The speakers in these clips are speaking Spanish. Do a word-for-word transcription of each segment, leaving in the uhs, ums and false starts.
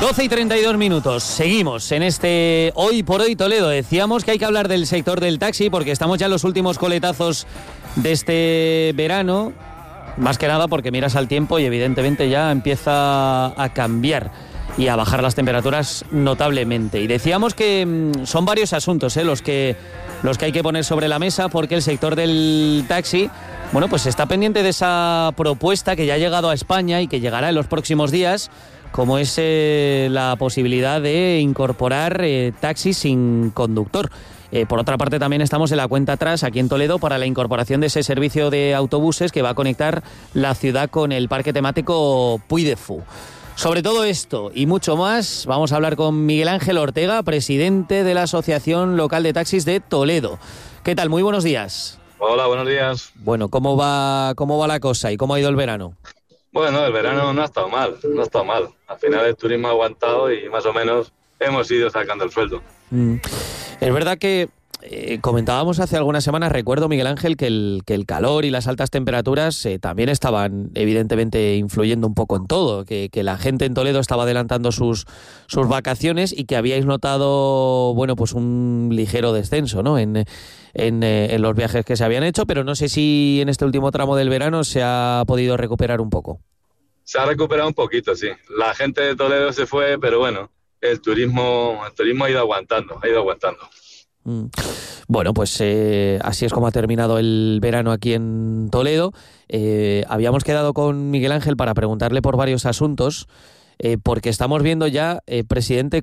doce y treinta y dos minutos. Seguimos en este Hoy por Hoy Toledo. Decíamos que hay que hablar del sector del taxi porque estamos ya en los últimos coletazos de este verano. Más que nada porque miras al tiempo y evidentemente ya empieza a cambiar y a bajar las temperaturas notablemente. Y decíamos que mmm, son varios asuntos ¿eh? los que los que hay que poner sobre la mesa porque el sector del taxi, bueno, pues está pendiente de esa propuesta que ya ha llegado a España y que llegará en los próximos días, como es eh, la posibilidad de incorporar eh, taxis sin conductor. Eh, por otra parte, también estamos en la cuenta atrás, aquí en Toledo, para la incorporación de ese servicio de autobuses que va a conectar la ciudad con el parque temático Puy de Fou. Sobre todo esto y mucho más, vamos a hablar con Miguel Ángel Ortega, presidente de la Asociación Local de Taxis de Toledo. ¿Qué tal? Muy buenos días. Hola, buenos días. Bueno, ¿cómo va, cómo va la cosa y cómo ha ido el verano? Bueno, el verano no ha estado mal, no ha estado mal. Al final el turismo ha aguantado y más o menos hemos ido sacando el sueldo. Mm. Es verdad que eh, comentábamos hace algunas semanas, recuerdo, Miguel Ángel, que el, que el calor y las altas temperaturas eh, también estaban evidentemente influyendo un poco en todo, que, que la gente en Toledo estaba adelantando sus, sus vacaciones y que habíais notado, bueno, pues un ligero descenso, ¿no? En, en, eh, en los viajes que se habían hecho, pero no sé si en este último tramo del verano se ha podido recuperar un poco. Se ha recuperado un poquito, sí. La gente de Toledo se fue, pero bueno, el turismo, el turismo ha ido aguantando, ha ido aguantando. Mm. Bueno, pues eh, así es como ha terminado el verano aquí en Toledo. Eh, habíamos quedado con Miguel Ángel para preguntarle por varios asuntos, eh, porque estamos viendo ya, eh, presidente,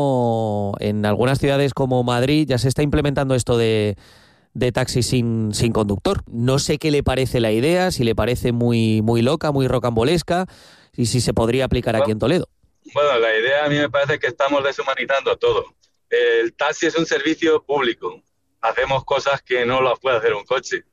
cómo en algunas ciudades como Madrid ya se está implementando esto de, de taxi sin, sin conductor. No sé qué le parece la idea, si le parece muy, muy loca, muy rocambolesca, y si se podría aplicar aquí en Toledo. Bueno, la idea a mí me parece que estamos deshumanizando todo. El taxi es un servicio público. Hacemos cosas que no las puede hacer un coche.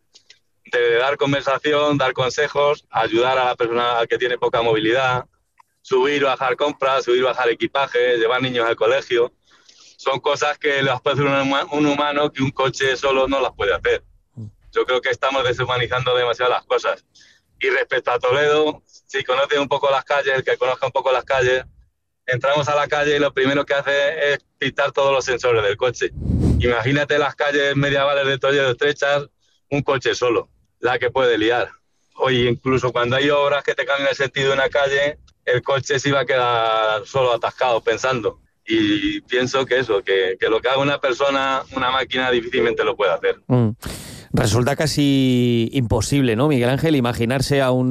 De dar conversación, dar consejos, ayudar a la persona que tiene poca movilidad, subir, bajar compras, subir, bajar equipaje, llevar niños al colegio. Son cosas que las puede hacer un humano que un coche solo no las puede hacer. Yo creo que estamos deshumanizando demasiado las cosas. Y respecto a Toledo, si conoce un poco las calles, el que conozca un poco las calles, entramos a la calle y lo primero que hace es quitar todos los sensores del coche. Imagínate las calles medievales de Toledo estrechas, un coche solo, la que puede liar. Oye, incluso cuando hay obras que te cambian el sentido de una calle, el coche se iba a quedar solo atascado pensando. Y pienso que eso, que, que lo que haga una persona, una máquina difícilmente lo puede hacer. Mm. Resulta casi imposible, ¿no, Miguel Ángel, imaginarse a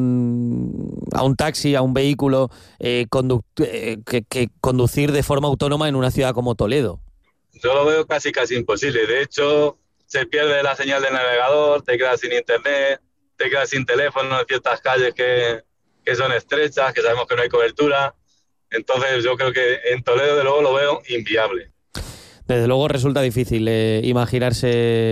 un a un taxi, a un vehículo eh, conduc- eh, que, que conducir de forma autónoma en una ciudad como Toledo? Yo lo veo casi casi imposible. De hecho, se pierde la señal del navegador, te quedas sin internet, te quedas sin teléfono en ciertas calles que, que son estrechas, que sabemos que no hay cobertura. Entonces yo creo que en Toledo de luego lo veo inviable. Desde luego resulta difícil eh, imaginarse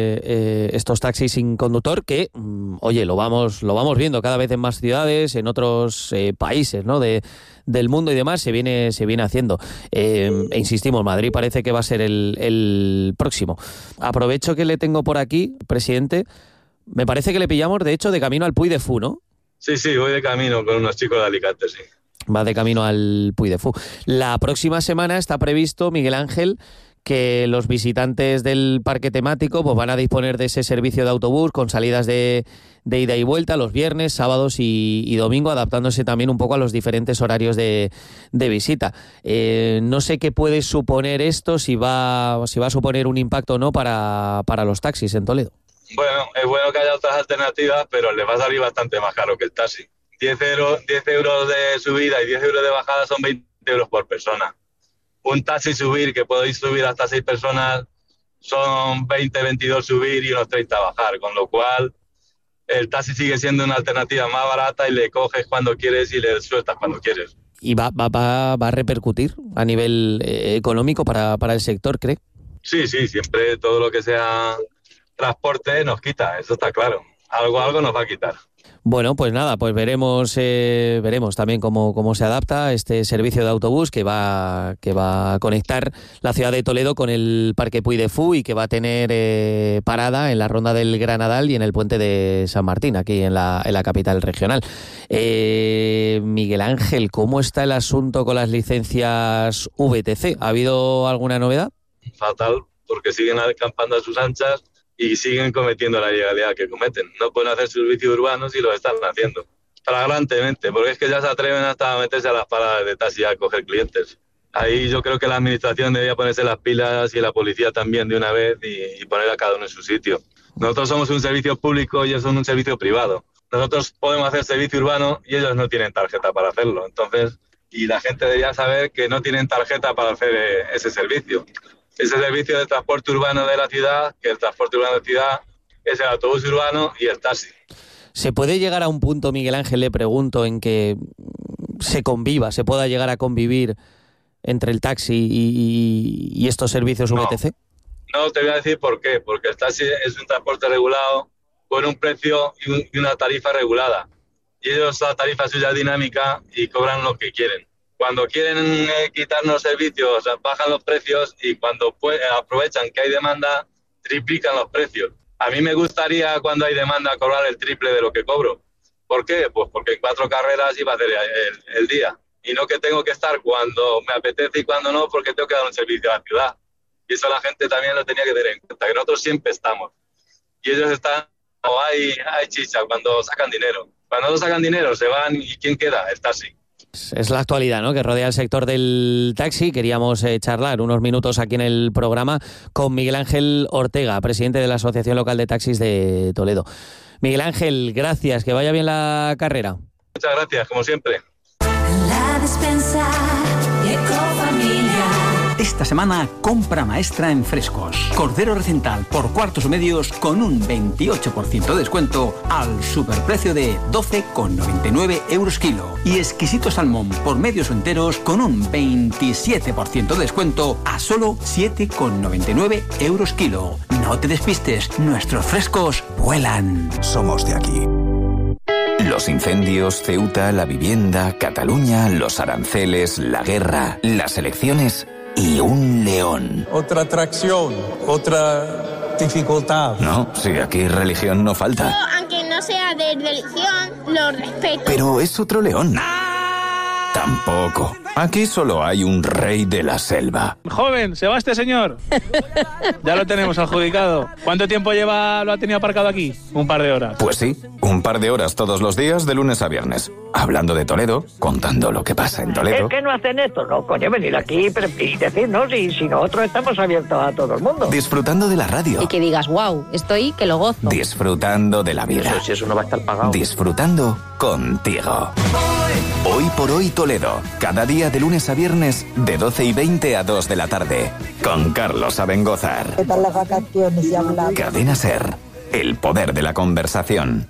eh, estos taxis sin conductor que, mm, oye, lo vamos lo vamos viendo cada vez en más ciudades, en otros eh, países, ¿no? de, del mundo y demás, se viene se viene haciendo. Eh, e insistimos, Madrid parece que va a ser el, el próximo. Aprovecho que le tengo por aquí, presidente. Me parece que le pillamos, de hecho, de camino al Puy de Fou, ¿no? Sí, sí, voy de camino con unos chicos de Alicante, sí. Va de camino al Puy de Fou. La próxima semana está previsto, Miguel Ángel, que los visitantes del parque temático pues van a disponer de ese servicio de autobús con salidas de, de ida y vuelta los viernes, sábados y, y domingo, adaptándose también un poco a los diferentes horarios de, de visita. Eh, no sé qué puede suponer esto, si va, si va a suponer un impacto o no para, para los taxis en Toledo. Bueno, es bueno que haya otras alternativas, pero les va a salir bastante más caro que el taxi. diez euros, diez euros de subida y diez euros de bajada son veinte euros por persona. Un taxi subir, que podéis subir hasta seis personas, son veinte, veintidós subir y unos treinta bajar, con lo cual el taxi sigue siendo una alternativa más barata y le coges cuando quieres y le sueltas cuando quieres. ¿Y va, va, va, va a repercutir a nivel eh, económico para, para el sector, cree? Sí, sí, siempre todo lo que sea transporte nos quita, eso está claro. Algo, algo nos va a quitar. Bueno, pues nada, pues veremos eh, veremos también cómo, cómo se adapta este servicio de autobús que va que va a conectar la ciudad de Toledo con el Parque Puy de Fú y que va a tener eh, parada en la Ronda del Granadal y en el Puente de San Martín, aquí en la, en la capital regional. Eh, Miguel Ángel, ¿cómo está el asunto con las licencias V T C? ¿Ha habido alguna novedad? Fatal, porque siguen acampando a sus anchas y siguen cometiendo la ilegalidad que cometen. No pueden hacer servicios urbanos y lo están haciendo flagrantemente, porque es que ya se atreven hasta a meterse a las paradas de taxi a coger clientes. Ahí yo creo que la administración debería ponerse las pilas y la policía también de una vez y, y poner a cada uno en su sitio. Nosotros somos un servicio público y ellos son un servicio privado. Nosotros podemos hacer servicio urbano y ellos no tienen tarjeta para hacerlo. Entonces, y la gente debería saber que no tienen tarjeta para hacer eh, ese servicio. Ese servicio de transporte urbano de la ciudad, que el transporte urbano de la ciudad es el autobús urbano y el taxi. ¿Se puede llegar a un punto, Miguel Ángel, le pregunto, en que se conviva, se pueda llegar a convivir entre el taxi y, y estos servicios no, V T C? No, te voy a decir por qué. Porque el taxi es un transporte regulado con un precio y, un, y una tarifa regulada. Y ellos, la tarifa suya es dinámica y cobran lo que quieren. Cuando quieren eh, quitarnos servicios, bajan los precios y cuando pues, aprovechan que hay demanda, triplican los precios. A mí me gustaría, cuando hay demanda, cobrar el triple de lo que cobro. ¿Por qué? Pues porque en cuatro carreras iba a hacer el, el día. Y no que tengo que estar cuando me apetece y cuando no, porque tengo que dar un servicio a la ciudad. Y eso la gente también lo tenía que tener en cuenta, que nosotros siempre estamos. Y ellos están, o hay, hay chicha cuando sacan dinero. Cuando no sacan dinero se van y ¿quién queda? El taxi. Es la actualidad, ¿no?, que rodea el sector del taxi. Queríamos eh, charlar unos minutos aquí en el programa con Miguel Ángel Ortega, presidente de la Asociación Local de Taxis de Toledo. Miguel Ángel, gracias, que vaya bien la carrera. Muchas gracias, como siempre. La Despensa Ecofamilia. Esta semana, compra maestra en frescos. Cordero recental por cuartos o medios con un veintiocho por ciento de descuento al superprecio de doce con noventa y nueve euros kilo. Y exquisito salmón por medios o enteros con un veintisiete por ciento de descuento a solo siete con noventa y nueve euros kilo. No te despistes, nuestros frescos vuelan. Somos de aquí. Los incendios, Ceuta, la vivienda, Cataluña, los aranceles, la guerra, las elecciones y un león. Otra atracción, otra dificultad. No, si aquí religión no falta. Yo, aunque no sea de religión, lo respeto. Pero es otro león. Tampoco. Aquí solo hay un rey de la selva. Joven, ¿se va este señor? Ya lo tenemos adjudicado. ¿Cuánto tiempo lleva, lo ha tenido aparcado aquí? Un par de horas. Pues sí, un par de horas todos los días de lunes a viernes. Hablando de Toledo, contando lo que pasa en Toledo. ¿Es que no hacen esto? No, coño, venir aquí y decirnos y si nosotros estamos abiertos a todo el mundo. Disfrutando de la radio. Y que digas, wow, estoy que lo gozo. Disfrutando de la vida. Eso, si eso no va a estar pagado. Disfrutando contigo. Hoy por hoy Toledo, cada día de lunes a viernes de doce y veinte a dos de la tarde, con Carlos Abengózar. ¿Qué tal las vacaciones y hablando? Cadena SER, el poder de la conversación.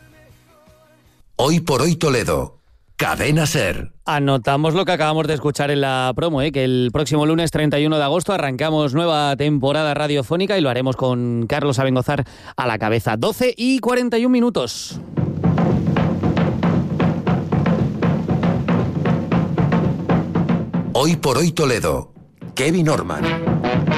Hoy por hoy Toledo, Cadena SER. Anotamos lo que acabamos de escuchar en la promo, ¿eh? Que el próximo lunes treinta y uno de agosto arrancamos nueva temporada radiofónica y lo haremos con Carlos Abengózar a la cabeza. doce y cuarenta y un minutos. Hoy por hoy Toledo, Kevin Orman.